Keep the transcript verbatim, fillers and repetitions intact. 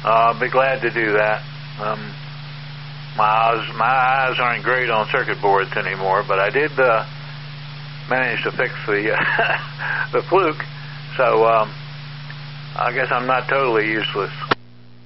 Uh, I'll be glad to do that. Um, my eyes, my eyes aren't great on circuit boards anymore, but I did uh, manage to fix the uh, the fluke, so um, I guess I'm not totally useless.